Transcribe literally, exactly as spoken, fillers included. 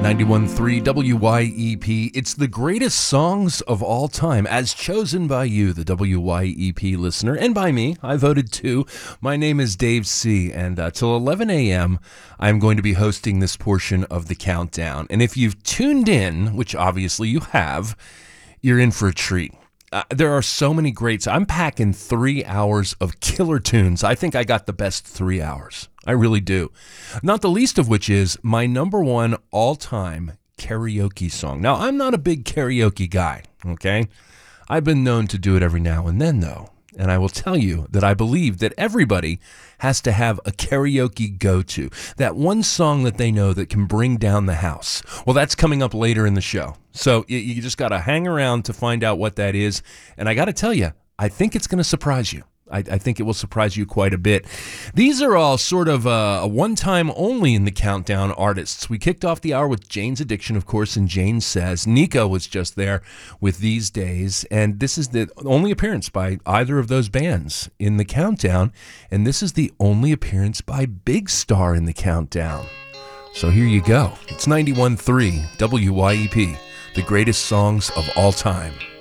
ninety-one point three W Y E P. It's the greatest songs of all time, as chosen by you, the W Y E P listener, and by me. I voted too. My name is Dave C., and uh, till eleven a.m., I'm going to be hosting this portion of the countdown. And if you've tuned in, which obviously you have, you're in for a treat. Uh, there are so many greats. I'm packing three hours of killer tunes. I think I got the best three hours. I really do. Not the least of which is my number one all-time karaoke song. Now, I'm not a big karaoke guy, okay? I've been known to do it every now and then, though. And I will tell you that I believe that everybody has to have a karaoke go-to, that one song that they know that can bring down the house. Well, that's coming up later in the show. So you, you just got to hang around to find out what that is. And I got to tell you, I think it's going to surprise you. I, I think it will surprise you quite a bit. These are all sort of uh, a one-time only in the countdown artists. We kicked off the hour with Jane's Addiction, of course, and Jane Says. Nico was just there with These Days, and this is the only appearance by either of those bands in the countdown, and this is the only appearance by Big Star in the countdown. So here you go. It's ninety-one point three W Y E P, the greatest songs of all time.